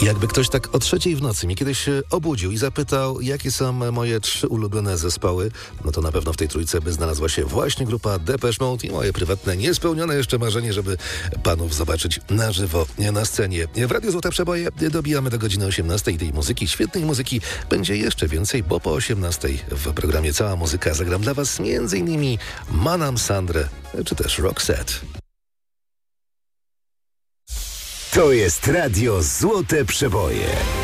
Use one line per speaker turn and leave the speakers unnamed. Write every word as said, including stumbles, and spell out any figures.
Jakby ktoś tak o trzeciej w nocy mi kiedyś obudził i zapytał, jakie są moje trzy ulubione zespoły, no to na pewno w tej trójce by znalazła się właśnie grupa Depeche Mode i moje prywatne, niespełnione jeszcze marzenie, żeby panów zobaczyć na żywo na scenie. W Radiu Złote Przeboje dobijamy do godziny osiemnastej. Tej muzyki, świetnej muzyki będzie jeszcze więcej, bo po osiemnastej w programie Cała Muzyka zagram dla was między innymi Manam Sandrę, czy też Roxette.
To jest Radio Złote Przeboje.